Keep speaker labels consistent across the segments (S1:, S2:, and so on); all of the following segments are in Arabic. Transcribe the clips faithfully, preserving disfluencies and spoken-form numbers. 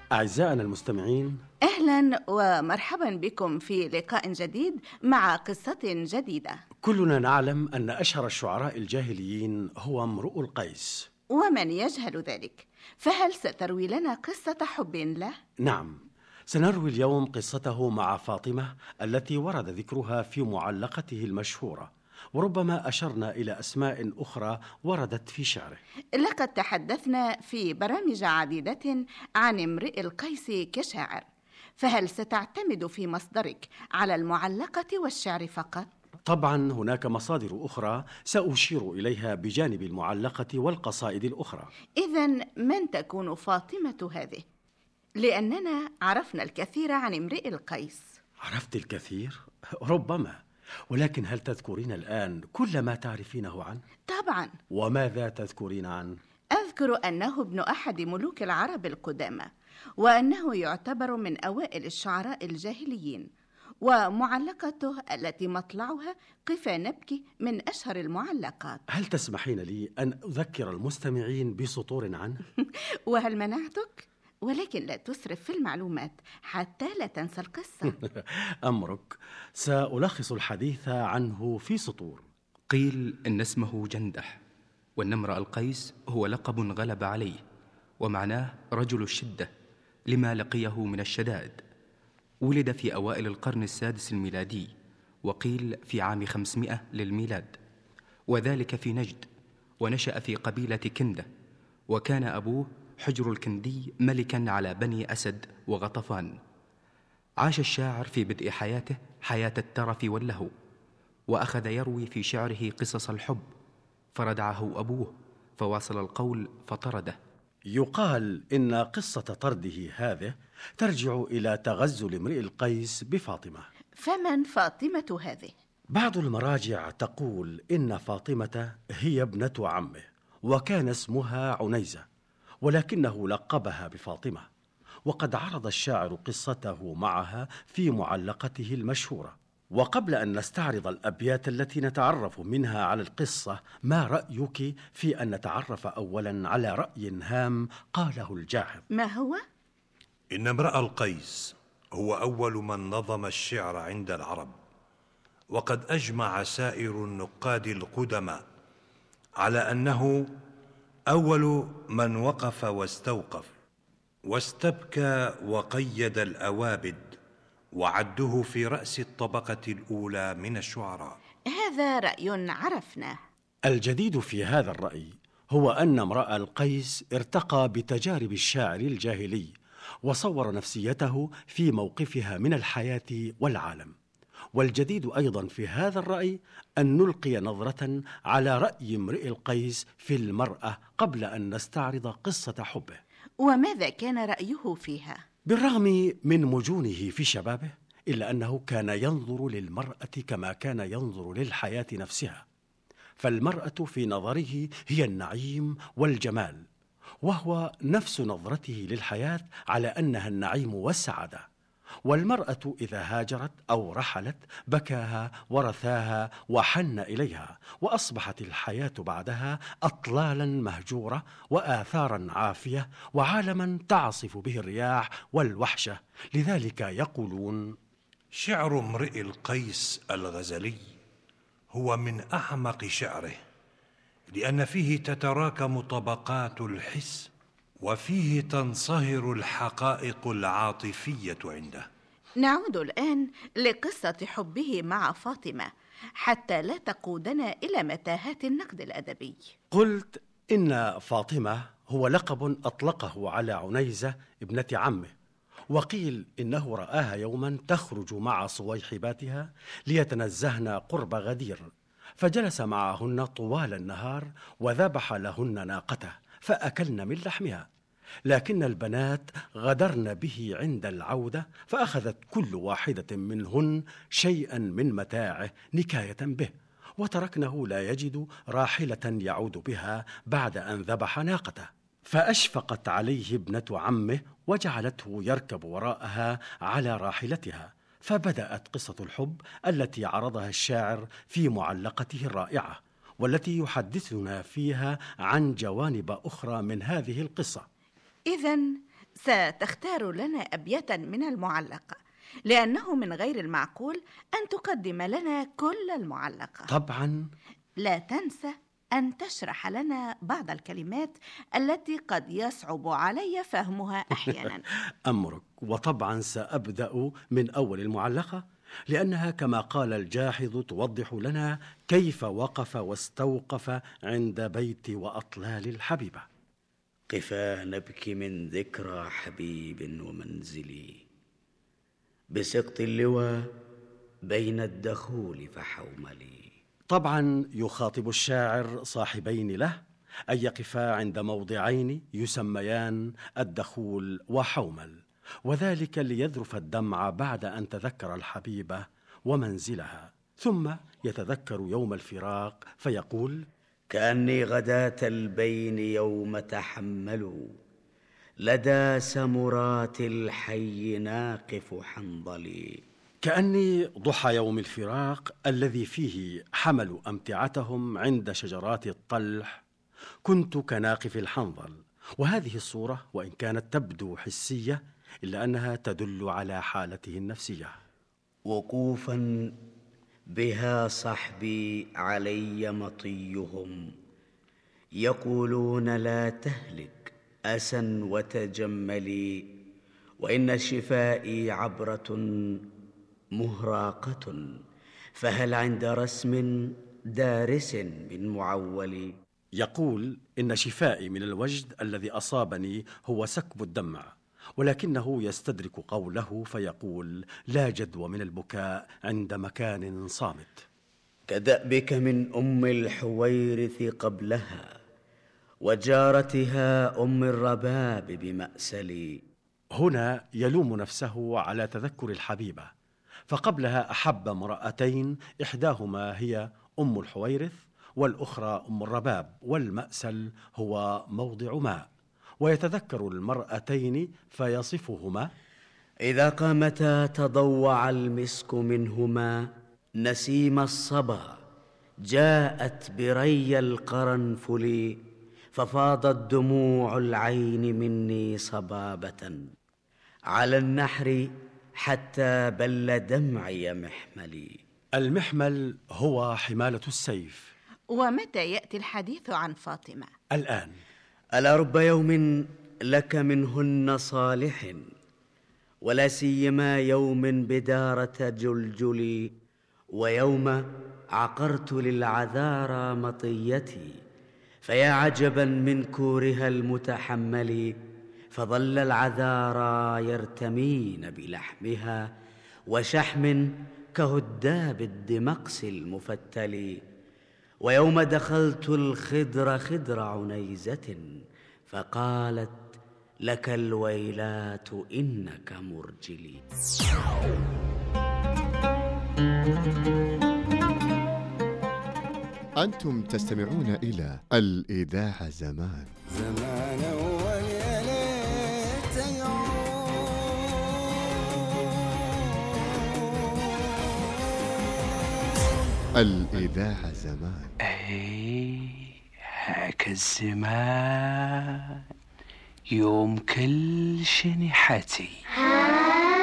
S1: أعزائنا المستمعين،
S2: أهلا ومرحبا بكم في لقاء جديد مع قصة جديدة.
S1: كلنا نعلم أن أشهر الشعراء الجاهليين هو امرؤ القيس.
S2: ومن يجهل ذلك؟ فهل ستروي لنا قصة حب له؟
S1: نعم، سنروي اليوم قصته مع فاطمة التي ورد ذكرها في معلقته المشهورة، وربما أشرنا إلى أسماء أخرى وردت في شعره.
S2: لقد تحدثنا في برامج عديدة عن امرئ القيس كشاعر، فهل ستعتمد في مصدرك على المعلقة والشعر فقط؟
S1: طبعا هناك مصادر أخرى سأشير إليها بجانب المعلقة والقصائد الأخرى.
S2: إذن من تكون فاطمة هذه؟ لأننا عرفنا الكثير عن امرئ القيس.
S1: عرفت الكثير؟ ربما، ولكن هل تذكرين الآن كل ما تعرفينه عنه؟
S2: طبعا.
S1: وماذا تذكرين عنه؟
S2: أذكر أنه ابن أحد ملوك العرب القدامى، وأنه يعتبر من أوائل الشعراء الجاهليين، ومعلقته التي مطلعها قفا نبكي من أشهر المعلقات.
S1: هل تسمحين لي أن أذكر المستمعين بسطور عنه؟
S2: وهل منعتك؟ ولكن لا تسرف في المعلومات حتى لا تنسى القصة.
S1: أمرك، سألخص الحديث عنه في سطور.
S3: قيل إن اسمه جندح، وأن امرأ القيس هو لقب غلب عليه، ومعناه رجل الشدة لما لقيه من الشدائد. ولد في أوائل القرن السادس الميلادي، وقيل في عام خمسمائة للميلاد، وذلك في نجد، ونشأ في قبيلة كندة، وكان أبوه حجر الكندي ملكا على بني أسد وغطفان. عاش الشاعر في بدء حياته حياة الترف واللهو، وأخذ يروي في شعره قصص الحب، فردعه أبوه فواصل القول فطرده.
S1: يقال إن قصة طرده هذه ترجع إلى تغزل امرئ القيس بفاطمة.
S2: فمن فاطمة هذه؟
S1: بعض المراجع تقول إن فاطمة هي ابنة عمه، وكان اسمها عنيزة، ولكنه لقبها بفاطمة. وقد عرض الشاعر قصته معها في معلقته المشهورة. وقبل أن نستعرض الأبيات التي نتعرف منها على القصة، ما رأيك في أن نتعرف أولا على رأي هام قاله الجاحظ؟
S2: ما هو؟
S4: إن امرأ القيس هو أول من نظم الشعر عند العرب، وقد أجمع سائر النقاد القدماء على أنه أول من وقف واستوقف واستبكى وقيد الأوابد، وعده في رأس الطبقة الأولى من الشعراء.
S2: هذا رأي عرفناه.
S1: الجديد في هذا الرأي هو أن امرأ القيس ارتقى بتجارب الشاعر الجاهلي، وصور نفسيته في موقفها من الحياة والعالم. والجديد أيضا في هذا الرأي أن نلقي نظرة على رأي امرئ القيس في المرأة قبل أن نستعرض قصة حبه.
S2: وماذا كان رأيه فيها؟
S1: بالرغم من مجونه في شبابه، إلا أنه كان ينظر للمرأة كما كان ينظر للحياة نفسها. فالمرأة في نظره هي النعيم والجمال، وهو نفس نظرته للحياة على أنها النعيم والسعادة. والمرأة إذا هاجرت أو رحلت بكاها ورثاها وحن إليها، وأصبحت الحياة بعدها أطلالا مهجورة وآثارا عافية وعالما تعصف به الرياح والوحشة. لذلك يقولون:
S4: شعر امرئ القيس الغزلي هو من أعمق شعره، لأن فيه تتراكم طبقات الحس، وفيه تنصهر الحقائق العاطفية عنده.
S2: نعود الآن لقصة حبه مع فاطمة حتى لا تقودنا إلى متاهات النقد الأدبي.
S1: قلت إن فاطمة هو لقب أطلقه على عنيزة ابنة عمه، وقيل إنه رآها يوما تخرج مع صويحباتها ليتنزهن قرب غدير، فجلس معهن طوال النهار وذبح لهن ناقته فأكلن من لحمها. لكن البنات غدرن به عند العودة، فأخذت كل واحدة منهن شيئا من متاعه نكاية به، وتركنه لا يجد راحلة يعود بها بعد أن ذبح ناقته. فأشفقت عليه ابنة عمه وجعلته يركب وراءها على راحلتها، فبدأت قصة الحب التي عرضها الشاعر في معلقته الرائعة، والتي يحدثنا فيها عن جوانب أخرى من هذه القصة.
S2: إذن ستختار لنا أبياتا من المعلقة، لأنه من غير المعقول أن تقدم لنا كل المعلقة.
S1: طبعا.
S2: لا تنسى أن تشرح لنا بعض الكلمات التي قد يصعب علي فهمها أحيانا.
S1: أمرك. وطبعا سأبدأ من أول المعلقة، لأنها كما قال الجاحظ توضح لنا كيف وقف واستوقف عند بيت وأطلال الحبيبة.
S5: قفا نبكي من ذكرى حبيب ومنزلي، بسقط اللوى بين الدخول فحوملي.
S1: طبعا يخاطب الشاعر صاحبين له أن يقفا عند موضعين يسميان الدخول وحومل، وذلك ليذرف الدمع بعد أن تذكر الحبيبة ومنزلها، ثم يتذكر يوم الفراق فيقول:
S5: كأني غداة البين يوم تحملوا، لدى سمرات الحي ناقف حنظلي.
S1: كأني ضحى يوم الفراق الذي فيه حملوا أمتعتهم عند شجرات الطلح، كنت كناقف الحنظل. وهذه الصورة وإن كانت تبدو حسية إلا أنها تدل على حالته النفسية.
S5: وقوفا بها صحبي علي مطيهم، يقولون لا تهلك أسا وتجملي، وإن شفائي عبرة مهراقة، فهل عند رسم دارس من معول.
S1: يقول: إن شفائي من الوجد الذي أصابني هو سكب الدمع، ولكنه يستدرك قوله فيقول: لا جدوى من البكاء عند مكان صامت.
S5: كدأبك من أم الحويرث قبلها، وجارتها أم الرباب بمأسلي.
S1: هنا يلوم نفسه على تذكر الحبيبة، فقبلها أحب امرأتين، إحداهما هي أم الحويرث والأخرى أم الرباب، والمأسل هو موضع ماء، ويتذكر المرأتين فيصفهما:
S5: إذا قامتا تضوع المسك منهما، نسيم الصبا جاءت بري القرنفل، ففاضت دموع العين مني صبابة، على النحر حتى بل دمعي محملي.
S1: المحمل هو حمالة السيف.
S2: ومتى يأتي الحديث عن فاطمة؟
S1: الآن.
S5: ألا رب يوم لك منهن صالح، ولا سيما يوم بدارة جلجلي، ويوم عقرت للعذارى مطيتي، فيا عجبا من كورها المتحمل، فظل العذارى يرتمين بلحمها، وشحم كهداب الدمقس المفتل. ويوم دخلت الخدر خدر عنيزة، فقالت لك الويلات إنك مرجلي.
S6: أنتم تستمعون إلى الإذاعة زمان.
S7: زمان أول يا ليت
S6: الإذاعة زمان.
S8: أي هاك الزمان يوم كل شنحتي.
S9: ها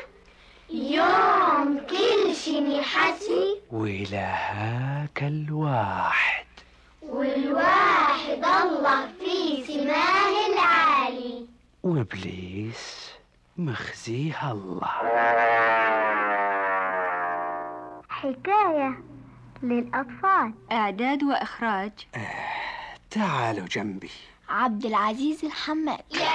S9: يوم كل شنحتي،
S8: وإلى هاك الواحد،
S9: والواحد الله في سماه العالي،
S8: وإبليس مخزيها الله.
S9: حكاية للأطفال.
S10: إعداد وإخراج
S8: آه تعالوا جنبي.
S9: عبد العزيز الحماد.